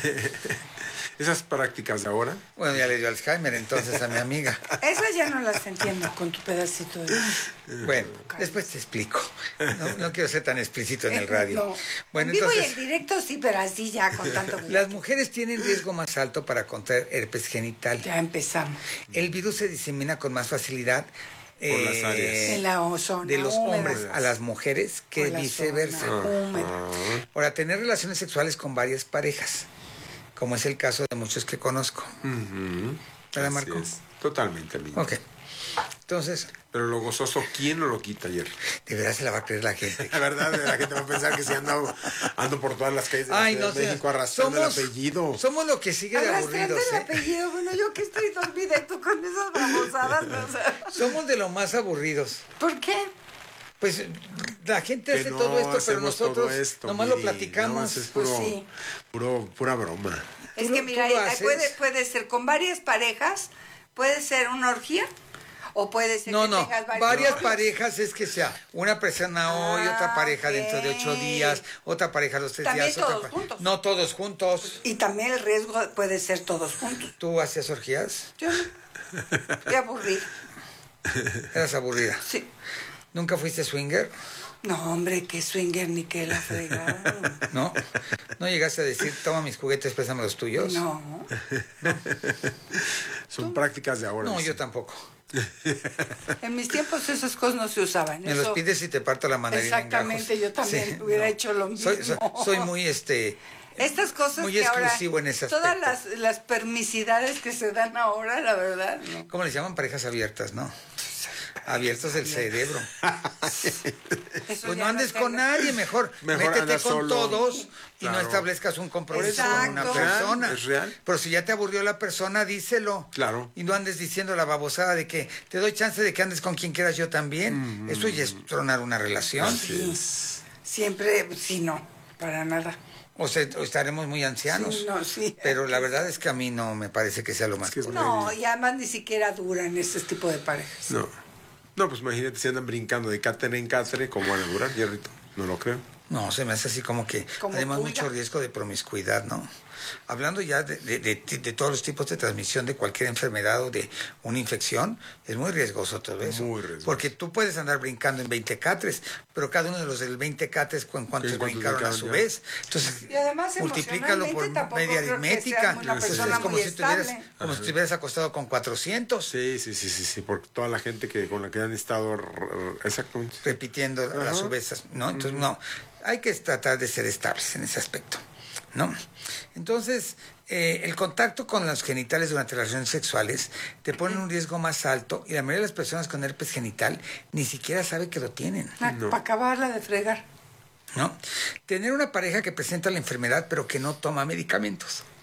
¿Esas prácticas de ahora? Bueno, ya le dio Alzheimer entonces a mi amiga. Esas ya no las entiendo con tu pedacito de... Bueno, después te explico. No, no quiero ser tan explícito en el radio. No. Bueno, en vivo entonces, y en directo sí, pero así ya con tanto... Las mujeres tienen riesgo más alto para contraer herpes genital. Ya empezamos. El virus se disemina con más facilidad por eh, las áreas. En la zona de los húmedas. hombres a las mujeres que viceversa. Uh-huh. Ahora, tener relaciones sexuales con varias parejas, como es el caso de muchos que conozco. Uh-huh. ¿Verdad, Marco? Es. Totalmente, amigo. Ok. Entonces... Pero lo gozoso, ¿quién no lo quita ayer? De verdad se la va a creer la gente. La verdad, la gente va a pensar que si ando, ando por todas las calles de, Ay, de no, México arrastrando somos, el apellido. Somos lo que sigue de aburridos. el ¿eh? apellido, bueno, yo que estoy dormida y tú con esas babosadas, ¿no? O sea, somos de lo más aburridos. ¿Por qué? Pues la gente que hace no, todo esto, pero nosotros esto, nomás miri, lo platicamos. Es puro, pues sí. puro, pura broma. Es que mira, puede, puede ser con varias parejas, puede ser una orgía. ¿O puede ser no, que no, tengas varias, varias novios? parejas es que sea una persona hoy, ah, otra pareja okay. dentro de ocho días, otra pareja los tres también días. todos otra juntos. No todos juntos. Y también el riesgo puede ser todos juntos. ¿Tú hacías orgías? Yo no. Qué aburrida. ¿Eras aburrida? Sí. ¿Nunca fuiste swinger? No, hombre, qué swinger ni qué la fregada. ¿No? ¿No llegaste a decir, toma mis juguetes, préstame los tuyos? No. ¿No? Son prácticas de ahora. No, yo tampoco. En mis tiempos esas cosas no se usaban. Me Eso... los pides y te parto la mandarina. Exactamente, yo también sí, hubiera no. hecho lo mismo. Soy, soy, soy muy este. Estas cosas muy que exclusivo ahora, en ese todas aspecto. las, las permisidades que se dan ahora, la verdad. No. ¿Cómo les llaman? Parejas abiertas, ¿no? Abiertos del cerebro. Eso pues no andes no con nadie, mejor, mejor métete con solo. todos y claro. no establezcas un compromiso Exacto. con una persona. ¿Es real? Pero si ya te aburrió la persona, díselo. Claro. Y no andes diciendo la babosada de que te doy chance de que andes con quien quieras yo también. Mm. Eso ya es tronar una relación. Sí. Siempre, sí, no, para nada. O sea, estaremos muy ancianos. Sí, no, sí. Pero la verdad es que a mí no me parece que sea lo más. Es que no, y además ni siquiera duran ese tipo de parejas. No. No, pues imagínate si andan brincando de cátedra en cátedra, ¿cómo van a durar, Jerrito? No lo creo. No, se me hace así como que, como además tuya. Mucho riesgo de promiscuidad, ¿no? Hablando ya de, de, de, de todos los tipos de transmisión de cualquier enfermedad o de una infección, es muy riesgoso todo eso. Muy riesgoso. Porque tú puedes andar brincando en veinte catres, pero cada uno de los del veinte catres, ¿en cuántos brincaron a su ya? vez? Entonces, y además, multiplícalo por media aritmética. Entonces, es como, si estuvieras, como si estuvieras acostado con cuatrocientos. Sí, sí, sí, sí, sí, porque toda la gente que con la que han estado exactamente repitiendo Ajá. a su vez, ¿no? Entonces, uh-huh. no, hay que tratar de ser estables en ese aspecto. ¿No? Entonces, eh, el contacto con los genitales durante las relaciones sexuales te pone en un riesgo más alto y la mayoría de las personas con herpes genital ni siquiera sabe que lo tienen. No. Para acabarla de fregar. ¿No? Tener una pareja que presenta la enfermedad pero que no toma medicamentos.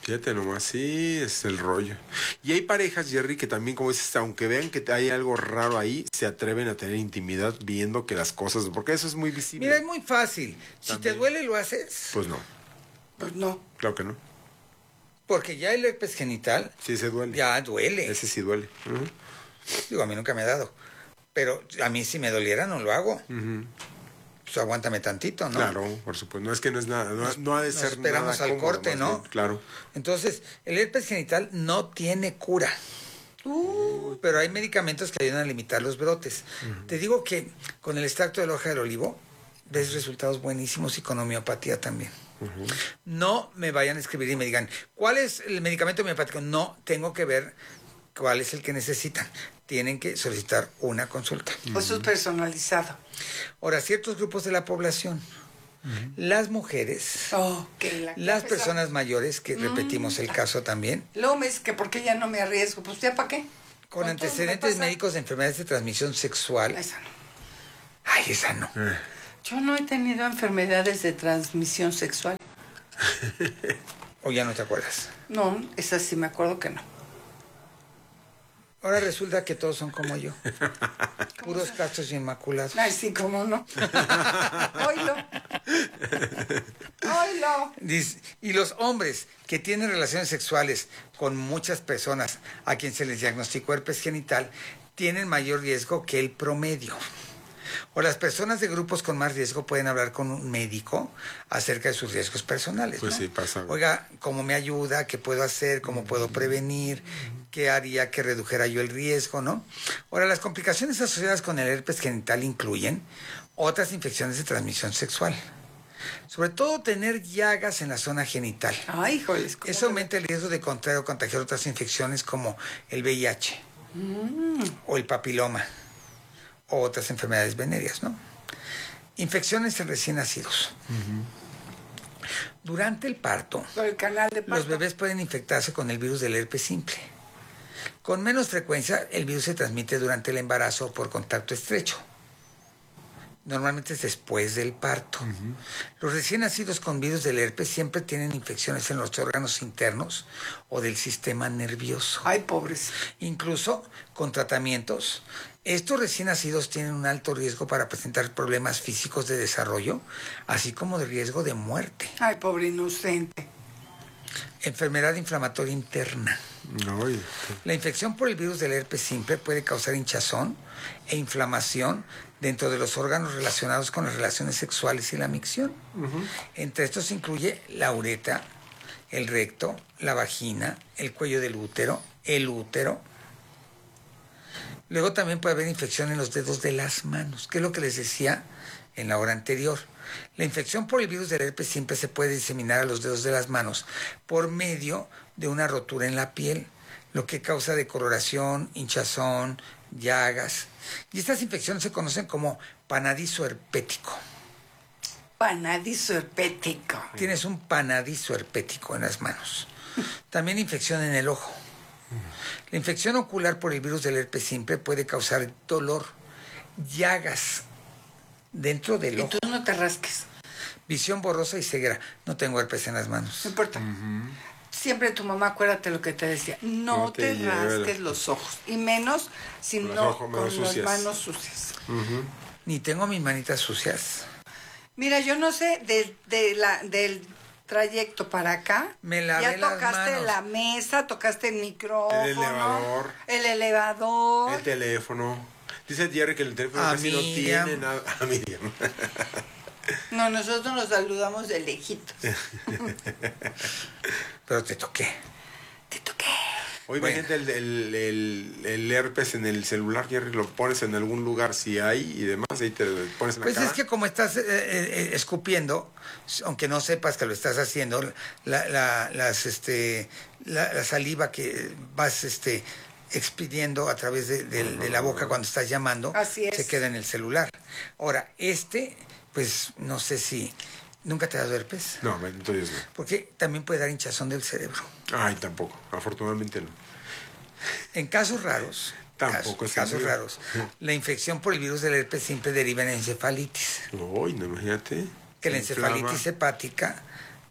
Fíjate nomás, sí, es el rollo. Y hay parejas, Jerry, que también, como dices, aunque vean que hay algo raro ahí, se atreven a tener intimidad viendo que las cosas, porque eso es muy visible. Mira, es muy fácil. Si También. te duele, ¿lo haces? Pues no, Pues no. claro que no. Porque ya el herpes genital Sí, se duele. ya duele. Ese sí duele. Ujú. Digo, a mí nunca me ha dado. Pero a mí si me doliera no lo hago. Ujú. Pues aguántame tantito, ¿no? Claro, por supuesto. No es que no es nada, no, no ha de nos ser esperamos nada al cómodo, corte, más ¿no? bien, claro. Entonces, el herpes genital no tiene cura. Uh, pero hay medicamentos que ayudan a limitar los brotes. Uh-huh. Te digo que con el extracto de la hoja del olivo ves resultados buenísimos y con homeopatía también. Uh-huh. No me vayan a escribir y me digan, ¿cuál es el medicamento homeopático? No, tengo que ver cuál es el que necesitan. Tienen que solicitar una consulta. Uh-huh. Eso es personalizado. Ahora, ciertos grupos de la población, uh-huh. las mujeres, oh, que la, las personas mayores, que uh-huh. repetimos el caso también. Luego me dice que por qué ya no me arriesgo. Pues ya para qué. Con antecedentes médicos de enfermedades de transmisión sexual. Esa no. Ay, esa no. Eh. Yo no he tenido enfermedades de transmisión sexual. ¿O ya no te acuerdas? No, esa sí me acuerdo que no. Ahora resulta que todos son como yo. Puros castos y inmaculados. Ay, sí, cómo no. Oilo. Oilo. Dice, y los hombres que tienen relaciones sexuales con muchas personas a quien se les diagnosticó herpes genital tienen mayor riesgo que el promedio. O las personas de grupos con más riesgo pueden hablar con un médico acerca de sus riesgos personales. Pues ¿no? sí, pasa. Oiga, ¿cómo me ayuda? ¿Qué puedo hacer? ¿Cómo puedo prevenir? ¿Qué haría que redujera yo el riesgo? ¿No? Ahora, las complicaciones asociadas con el herpes genital incluyen otras infecciones de transmisión sexual. Sobre todo tener llagas en la zona genital. Ay, híjoles. Eso aumenta el riesgo de contraer o contagiar otras infecciones como el V I H mm. o el papiloma. O otras enfermedades venéreas, ¿no? Infecciones en recién nacidos. Uh-huh. Durante el parto, el canal de parto, los bebés pueden infectarse con el virus del herpes simple. Con menos frecuencia, el virus se transmite durante el embarazo por contacto estrecho. Normalmente es después del parto. Uh-huh. Los recién nacidos con virus del herpes siempre tienen infecciones en los órganos internos o del sistema nervioso. Ay, pobres. Incluso con tratamientos. Estos recién nacidos tienen un alto riesgo para presentar problemas físicos de desarrollo, así como de riesgo de muerte. Ay, pobre inocente. Enfermedad inflamatoria interna. Ay. La infección por el virus del herpes simple puede causar hinchazón e inflamación dentro de los órganos relacionados con las relaciones sexuales y la micción. Uh-huh. Entre estos incluye la uretra, el recto, la vagina, el cuello del útero, el útero. Luego también puede haber infección en los dedos de las manos, que es lo que les decía en la hora anterior. La infección por el virus del herpes simple se puede diseminar a los dedos de las manos por medio de una rotura en la piel, lo que causa decoloración, hinchazón, llagas. Y estas infecciones se conocen como panadizo herpético. Panadizo herpético. Tienes un panadizo herpético en las manos. También infección en el ojo. La infección ocular por el virus del herpes simple puede causar dolor, llagas dentro del ojo. Y tú no te rasques. Visión borrosa y ceguera. No tengo herpes en las manos. No importa. Uh-huh. Siempre tu mamá, acuérdate lo que te decía. No, no te, te rasques los ojos. Y menos si con no ojos, con las manos sucias. Uh-huh. Ni tengo mis manitas sucias. Mira, yo no sé, de, de la, del trayecto para acá, me lavé ya tocaste las manos. La mesa, tocaste el micrófono, el elevador, el elevador, el teléfono. Dice Jerry que el teléfono casi no tiene nada. A Miriam. No, nosotros nos saludamos de lejitos. Pero te toqué. Te toqué. Oye, bueno. Imagínate el, el, el, el herpes en el celular, Jerry, lo pones en algún lugar si hay y demás, ahí te pones en la pues cara. Pues es que como estás eh, eh, escupiendo, aunque no sepas que lo estás haciendo, la, la, las, este, la, la saliva que vas este, expidiendo a través de, de, de la boca cuando estás llamando, así es, se queda en el celular. Ahora, este, pues no sé si... ¿Nunca te ha dado herpes? No, entonces no. Porque también puede dar hinchazón del cerebro. Ay, tampoco. Afortunadamente no. En casos raros, tampoco casos, casos raros, la infección por el virus del herpes simple deriva en encefalitis. Uy, no, imagínate. Que la encefalitis hepática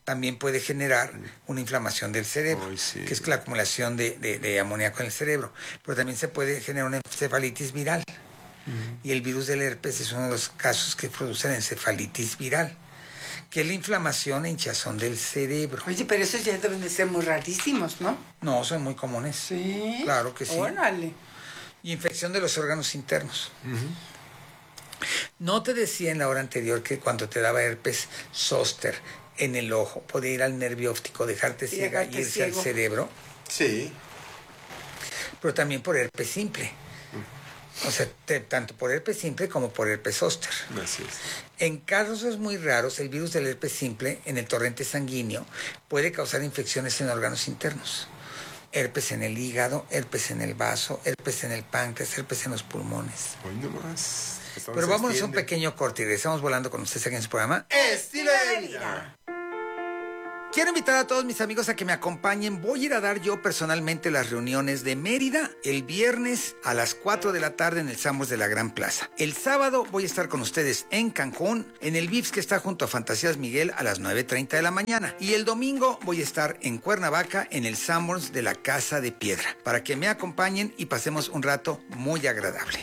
también puede generar una inflamación del cerebro, Ay, sí. que es la acumulación de, de, de amoníaco en el cerebro. Pero también se puede generar una encefalitis viral. Uh-huh. Y el virus del herpes es uno de los casos que producen encefalitis viral, que es la inflamación e hinchazón del cerebro. Oye, pero esos ya deben de ser muy rarísimos, ¿no? No, son muy comunes. Sí. Claro que sí. Órale. Y infección de los órganos internos. Uh-huh. No te decía en la hora anterior que cuando te daba herpes zóster en el ojo, podía ir al nervio óptico, dejarte y ciega y irse ciego. Al cerebro. Sí. Pero también por herpes simple. O sea, te, tanto por herpes simple como por herpes zóster. Así es. En casos muy raros, el virus del herpes simple en el torrente sanguíneo puede causar infecciones en órganos internos. Herpes en el hígado, herpes en el vaso, herpes en el páncreas, herpes en los pulmones. Hoy nomás. Pero vámonos a un pequeño corte y regresamos volando con ustedes aquí en su programa Estilo de Vida. Quiero invitar a todos mis amigos a que me acompañen. Voy a ir a dar yo personalmente las reuniones de Mérida el viernes a las cuatro de la tarde en el Sambors de la Gran Plaza. El sábado voy a estar con ustedes en Cancún, en el Vips que está junto a Fantasías Miguel a las nueve treinta de la mañana. Y el domingo voy a estar en Cuernavaca en el Sambors de la Casa de Piedra, para que me acompañen y pasemos un rato muy agradable.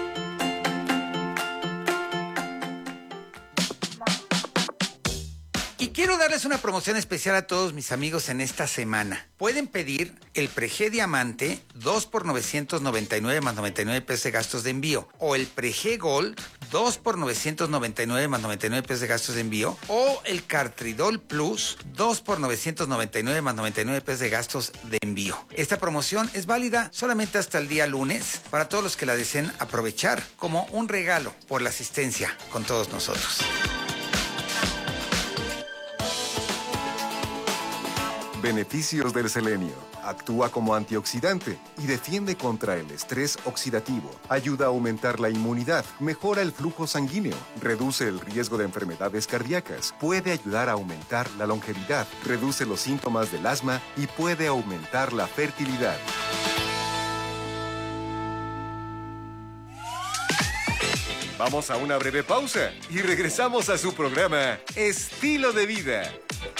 Y quiero darles una promoción especial a todos mis amigos en esta semana. Pueden pedir el Preg Diamante dos por novecientos noventa y nueve más noventa y nueve pesos de gastos de envío. O el Preg Gold dos por novecientos noventa y nueve más noventa y nueve pesos de gastos de envío. O el Cartridol Plus dos por novecientos noventa y nueve más noventa y nueve pesos de gastos de envío. Esta promoción es válida solamente hasta el día lunes para todos los que la deseen aprovechar como un regalo por la asistencia con todos nosotros. Beneficios del selenio. Actúa como antioxidante y defiende contra el estrés oxidativo. Ayuda a aumentar la inmunidad, mejora el flujo sanguíneo, reduce el riesgo de enfermedades cardíacas, puede ayudar a aumentar la longevidad, reduce los síntomas del asma y puede aumentar la fertilidad. Vamos a una breve pausa y regresamos a su programa Estilo de Vida.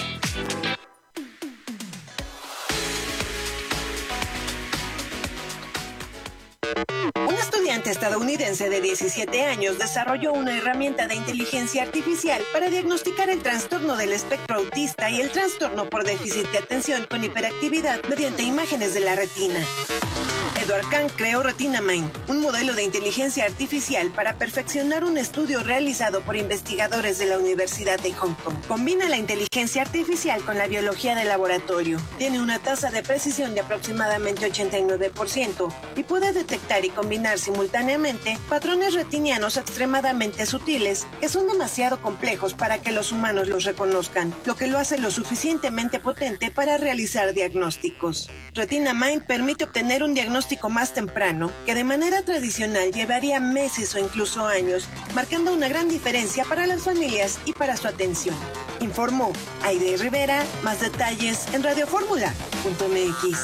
Un estudiante estadounidense de diecisiete años desarrolló una herramienta de inteligencia artificial para diagnosticar el trastorno del espectro autista y el trastorno por déficit de atención con hiperactividad mediante imágenes de la retina. Edward Kahn creó RetinaMind, un modelo de inteligencia artificial para perfeccionar un estudio realizado por investigadores de la Universidad de Hong Kong. Combina la inteligencia artificial con la biología de laboratorio. Tiene una tasa de precisión de aproximadamente ochenta y nueve por ciento y puede detectar y combinar simultáneamente patrones retinianos extremadamente sutiles que son demasiado complejos para que los humanos los reconozcan, lo que lo hace lo suficientemente potente para realizar diagnósticos. RetinaMind permite obtener un diagnóstico más temprano, que de manera tradicional llevaría meses o incluso años, marcando una gran diferencia para las familias y para su atención. Informó Aide Rivera. Más detalles en radioformula punto m x.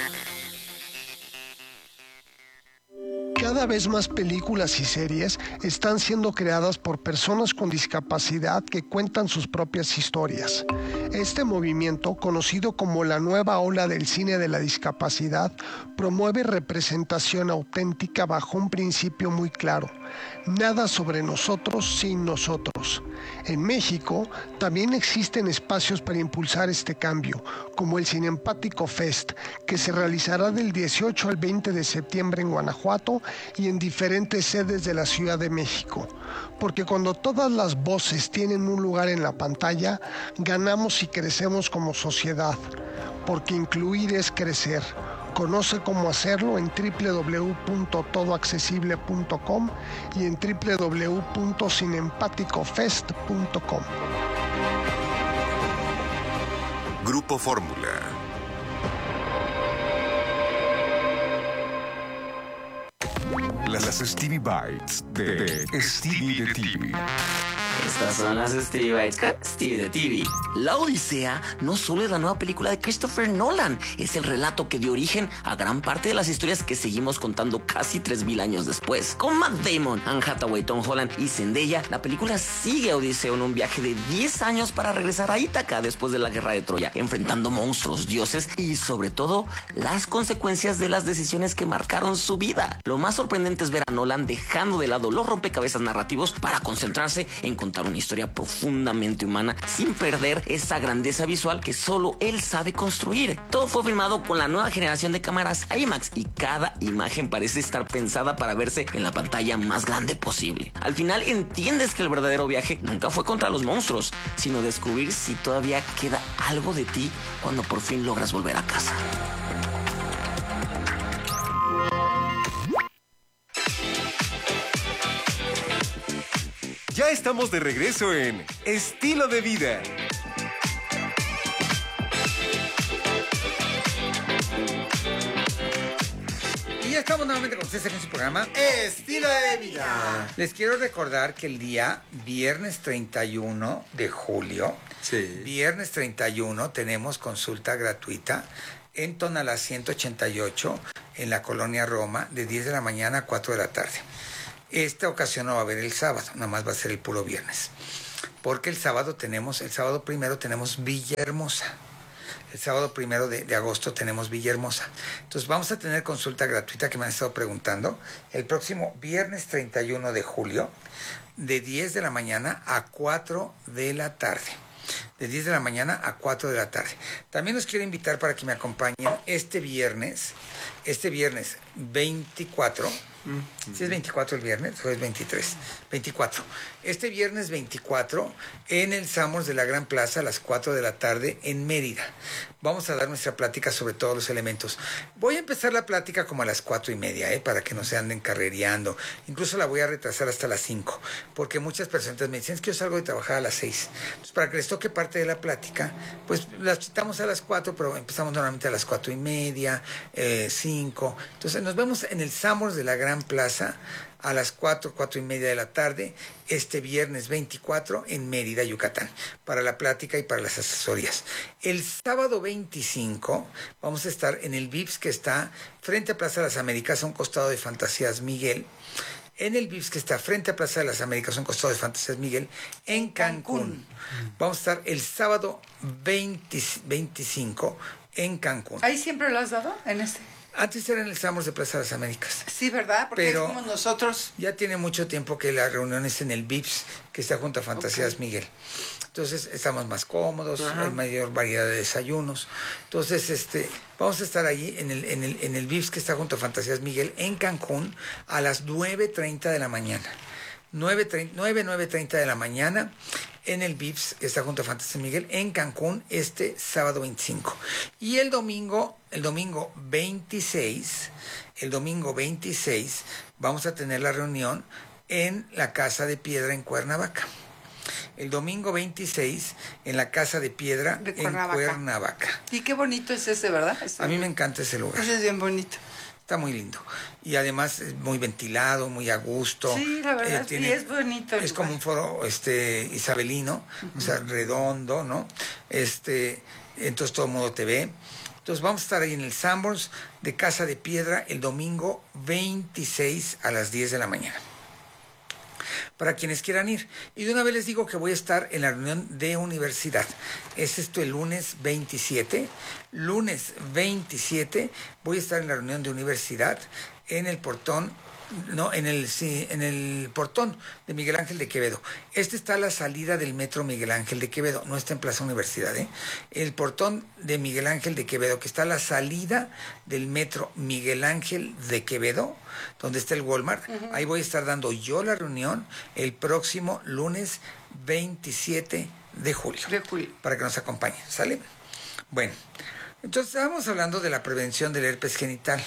Cada vez más películas y series están siendo creadas por personas con discapacidad que cuentan sus propias historias. Este movimiento, conocido como la nueva ola del cine de la discapacidad, promueve representación auténtica bajo un principio muy claro: nada sobre nosotros sin nosotros. En México también existen espacios para impulsar este cambio, como el Cinempático Fest, que se realizará del dieciocho al veinte de septiembre en Guanajuato y en diferentes sedes de la Ciudad de México. Porque cuando todas las voces tienen un lugar en la pantalla, ganamos y crecemos como sociedad. Porque incluir es crecer. Conoce cómo hacerlo en doble u doble u doble u punto todo accesible punto com y en doble u doble u doble u punto cinempático fest punto com. Grupo Fórmula. Las Stevie Bites de Stevie de T V. Estas son las Steve Bites Steve de T V. La Odisea no solo es la nueva película de Christopher Nolan, es el relato que dio origen a gran parte de las historias que seguimos contando casi tres mil años después. Con Matt Damon, Anne Hathaway, Tom Holland y Zendaya, la película sigue a Odiseo en un viaje de diez años para regresar a Ítaca después de la guerra de Troya, enfrentando monstruos, dioses y sobre todo las consecuencias de las decisiones que marcaron su vida. Lo más sorprendente es ver a Nolan dejando de lado los rompecabezas narrativos para concentrarse en contar una historia profundamente humana sin perder esa grandeza visual que solo él sabe construir. Todo fue filmado con la nueva generación de cámaras IMAX y cada imagen parece estar pensada para verse en la pantalla más grande posible. Al final entiendes que el verdadero viaje nunca fue contra los monstruos, sino descubrir si todavía queda algo de ti cuando por fin logras volver a casa. Ya estamos de regreso en Estilo de Vida. Y ya estamos nuevamente con ustedes en su programa Estilo de Vida. Les quiero recordar que el día viernes treinta y uno de julio, sí. viernes treinta y uno, tenemos consulta gratuita en Tonalá ciento ochenta y ocho, en la colonia Roma, de diez de la mañana a cuatro de la tarde. Esta ocasión no va a haber el sábado, nada más va a ser el puro viernes. Porque el sábado tenemos, el sábado primero tenemos Villahermosa. El sábado primero de, de agosto tenemos Villahermosa. Entonces vamos a tener consulta gratuita que me han estado preguntando. El próximo viernes treinta y uno de julio, de diez de la mañana a cuatro de la tarde. De diez de la mañana a cuatro de la tarde. También los quiero invitar para que me acompañen este viernes, este viernes veinticuatro. Si ¿Sí es veinticuatro el viernes o es veintitrés? veinticuatro. Este viernes veinticuatro en el Summers de la Gran Plaza a las cuatro de la tarde en Mérida. Vamos a dar nuestra plática sobre todos los elementos. Voy a empezar la plática como a las cuatro y media, ¿eh? Para que no se anden carrereando. Incluso la voy a retrasar hasta las cinco, porque muchas personas me dicen es que yo salgo de trabajar a las seis. Entonces, para que les toque parte de la plática, pues las citamos a las cuatro, pero empezamos normalmente a las cuatro y media, eh, cinco. Entonces nos vemos en el Summers de la Gran Plaza a las cuatro, cuatro y media de la tarde, este viernes veinticuatro en Mérida, Yucatán, para la plática y para las asesorías. El sábado veinticinco vamos a estar en el Vips que está frente a Plaza de las Américas, a un costado de Fantasías Miguel. En el Vips que está frente a Plaza de las Américas, a un costado de Fantasías Miguel, en Cancún. Vamos a estar el sábado veinte, veinticinco en Cancún. ¿Ahí siempre lo has dado en este? Antes era en el Summers de Plaza de las Américas. Sí, ¿verdad? Porque pero somos nosotros. Ya tiene mucho tiempo que la reunión es en el Vips, que está junto a Fantasías okay. Miguel. Entonces estamos más cómodos, Ajá. hay mayor variedad de desayunos. Entonces, este, vamos a estar allí en el, en el, en el Vips que está junto a Fantasías Miguel, en Cancún, a las nueve treinta de la mañana. nueve, nueve treinta de la mañana en el Vips que está junto a Fantasías Miguel en Cancún este sábado veinticinco. Y el domingo, el domingo veintiséis, el domingo veintiséis vamos a tener la reunión en la Casa de Piedra en Cuernavaca. El domingo veintiséis en la Casa de Piedra de Cuernavaca. en Cuernavaca. Y qué bonito es ese, ¿verdad? A mí me encanta ese lugar. Ese es bien bonito. Está muy lindo. Y además es muy ventilado, muy a gusto. Sí, la verdad, eh, tiene, sí, es bonito. Es como un foro este, isabelino, uh-huh. o sea, redondo, ¿no? Este, entonces todo el mundo te ve. Entonces vamos a estar ahí en el Sanborns de Casa de Piedra el domingo veintiséis a las diez de la mañana. Para quienes quieran ir. Y de una vez les digo que voy a estar en la reunión de universidad. Es esto el lunes veintisiete. Lunes veintisiete voy a estar en la reunión de universidad en el portón, no, en el, sí, en el portón de Miguel Ángel de Quevedo. Este está a la salida del metro Miguel Ángel de Quevedo, no está en Plaza Universidad, ¿eh? El portón de Miguel Ángel de Quevedo, que está a la salida del metro Miguel Ángel de Quevedo, donde está el Walmart. Uh-huh. Ahí voy a estar dando yo la reunión el próximo lunes veintisiete de julio. De julio. Para que nos acompañen, ¿sale? Bueno, entonces estábamos hablando de la prevención del herpes genital.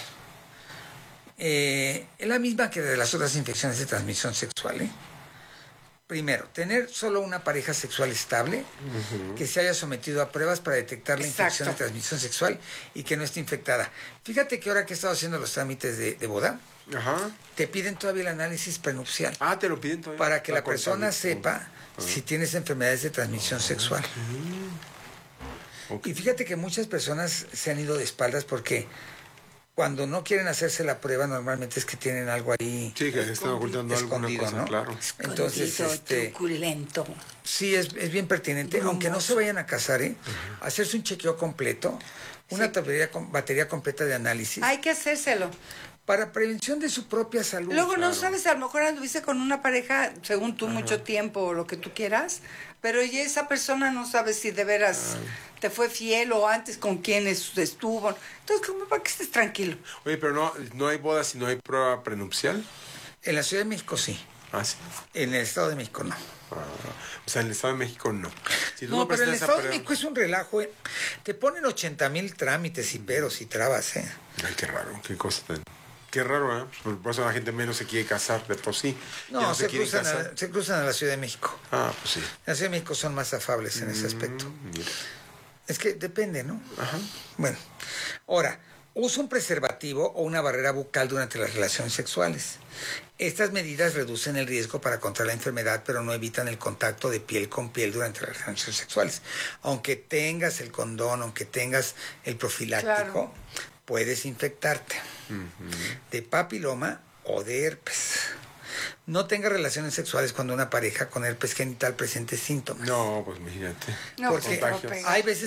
Eh, es la misma que de las otras infecciones de transmisión sexual, ¿eh? Primero, tener solo una pareja sexual estable, uh-huh. que se haya sometido a pruebas para detectar la Exacto. infección de transmisión sexual y que no esté infectada. Fíjate que ahora que he estado haciendo los trámites de, de boda, Ajá. te piden todavía el análisis prenupcial. Ah, te lo piden todavía. Para que Va la persona contando. sepa si tienes enfermedades de transmisión sexual. Okay. Y fíjate que muchas personas se han ido de espaldas porque cuando no quieren hacerse la prueba normalmente es que tienen algo ahí. Sí, que están ocultando alguna escondido, cosa, ¿no? claro. Entonces, Escondido, este, truculento. sí, es, es bien pertinente, Brumoso. aunque no se vayan a casar, ¿eh? Hacerse un chequeo completo, una Sí. batería, com- batería completa de análisis, Hay que hacérselo. para prevención de su propia salud. Luego no sabes, a lo mejor anduviste con una pareja, según tú, mucho tiempo o lo que tú quieras, pero ya esa persona no sabe si de veras te fue fiel o antes con quién es- estuvo. Entonces, ¿cómo para que estés tranquilo? Oye, pero no, no hay boda si no hay prueba prenupcial. En la Ciudad de México sí, Ah, sí. en el Estado de México no. Ah, o sea, en el Estado de México no. Si tú No, pero en el presentas esa Estado de prueba- México es un relajo, ¿eh? Te ponen ochenta mil trámites y peros y trabas, ¿eh? Ay, qué raro, qué cosa tan... Qué raro, ¿eh? Por por eso la gente menos se quiere casar de por sí. Ya No, se, quieren cruzan casar. a, se cruzan a la Ciudad de México. Ah, pues sí. En la Ciudad de México son más afables en ese aspecto. Mm, mira. Es que depende, ¿no? Ajá. Bueno, ahora, usa un preservativo o una barrera bucal durante las relaciones sexuales. Estas medidas reducen el riesgo para contraer la enfermedad, pero no evitan el contacto de piel con piel durante las relaciones sexuales. Aunque tengas el condón, aunque tengas el profiláctico, Claro. puedes infectarte de papiloma o de herpes. No tenga relaciones sexuales cuando una pareja con herpes genital presente síntomas. No, pues imagínate. No, Porque pues, no pega. hay veces